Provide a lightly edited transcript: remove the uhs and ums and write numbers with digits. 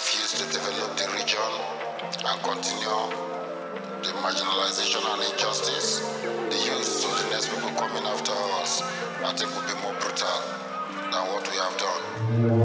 refuse to develop the region and continue the marginalization and injustice, the youth, so the next people coming after us, I think will be more brutal than what we have done.